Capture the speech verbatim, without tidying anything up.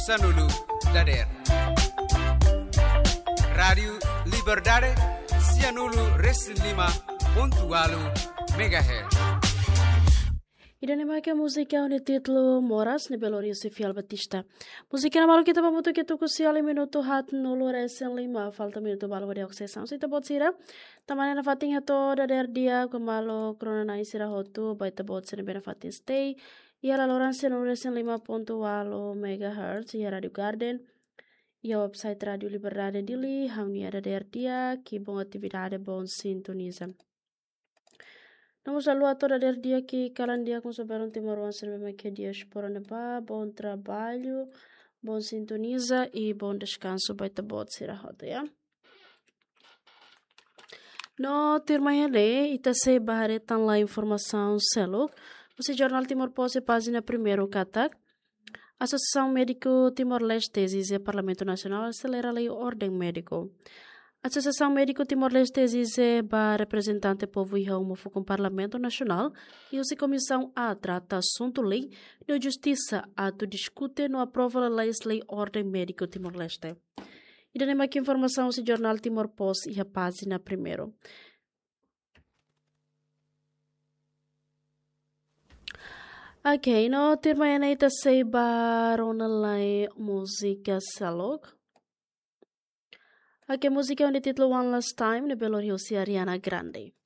Sanulu Dader Rádio Liberdade Cianulu Reslima Pontualo Megahertz. Idanimake música no título Moras ne Belorio Fial Batista. Música na malu kita pamuto que tu kusiali minuto hat nulu resen lima falta minuto balo de oxesão. Sita bot sira. Tamane na fating hato da der dia kumalo krona na isira hotu baita bot sene bena fating stay. Ia la loranse nulu resen lima ponto walo megahertz ia Radio Garden. Ia website Radio Liberdade dili hang ia da der dia que bom atividade bom sintoniza. Vamos a lua toda der dia que calan dia com souberam Timor serve que dia por neba bom trabalho bom sintoniza e bom descanso baita bot sira hota ya no terma hele ita se bahare tan la informação selok você jornal Timor Posse página primeiro katak Associação Médico Timor-Leste exige Parlamento Nacional acelera a lei ordem médico. A Associação Médico Timor-Leste exige para representante povo e homo com o Parlamento Nacional e a Comissão A trata assunto lei de justiça a tu discute no aprova a lei lei ordem médico Timor-Leste. E daí mais informação o jornal Timor Post e a página primeiro. Ok, no terma na ita sei barona lai música salog. Ok, música é o título One Last Time de Belo Rio Ariana Grande.